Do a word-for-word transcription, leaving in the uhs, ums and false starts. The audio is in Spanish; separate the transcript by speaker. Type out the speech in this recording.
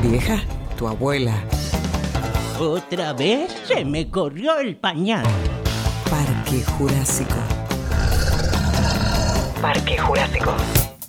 Speaker 1: vieja? Tu abuela.
Speaker 2: ¿Otra vez se me corrió el pañal?
Speaker 1: Parque Jurásico. Parque Jurásico.